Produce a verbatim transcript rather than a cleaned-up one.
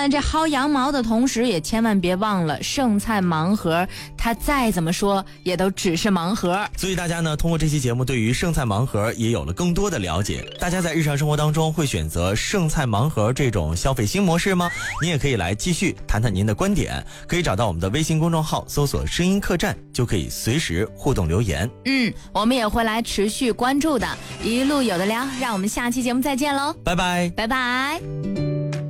们这薅羊毛的同时，也千万别忘了剩菜盲盒，它再怎么说也都只是盲盒。 所以大家呢，通过这期节目对于剩菜盲盒也有了更多的了解。大家在日常生活当中会选择剩菜盲盒这种消费新模式吗？你也可以来继续谈谈您的观点，可以找到我们的微信公众号搜索声音客栈，就可以随时互动留言。 嗯，我们也会来持续关注的，一路有的聊，让我们下期节目再见喽， 拜拜， 拜拜。